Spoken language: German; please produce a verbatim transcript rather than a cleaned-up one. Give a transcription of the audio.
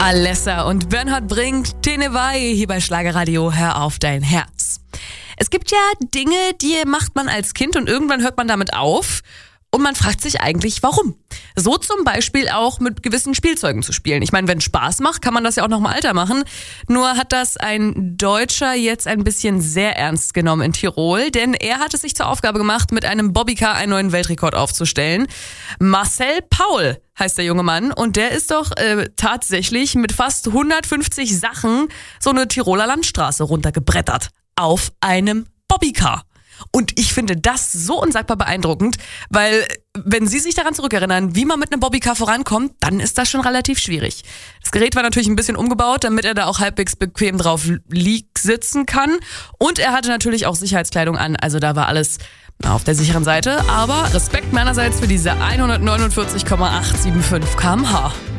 Alessa und Bernhard Brink, Tenewai hier bei Schlagerradio, hör auf dein Herz. Es gibt ja Dinge, die macht man als Kind und irgendwann hört man damit auf und man fragt sich eigentlich, warum. So zum Beispiel auch mit gewissen Spielzeugen zu spielen. Ich meine, wenn es Spaß macht, kann man das ja auch noch im Alter machen. Nur hat das ein Deutscher jetzt ein bisschen sehr ernst genommen in Tirol, denn er hat es sich zur Aufgabe gemacht, mit einem Bobbycar einen neuen Weltrekord aufzustellen. Marcel Paul heißt der junge Mann und der ist doch äh, tatsächlich mit fast hundertfünfzig Sachen so eine Tiroler Landstraße runtergebrettert auf einem Bobbycar. Und ich finde das so unsagbar beeindruckend, weil wenn Sie sich daran zurückerinnern, wie man mit einem Bobbycar vorankommt, dann ist das schon relativ schwierig. Das Gerät war natürlich ein bisschen umgebaut, damit er da auch halbwegs bequem drauf lieg sitzen kann. Und er hatte natürlich auch Sicherheitskleidung an, also da war alles auf der sicheren Seite. Aber Respekt meinerseits für diese hundertneunundvierzig Komma achthundertfünfundsiebzig Kilometer pro Stunde.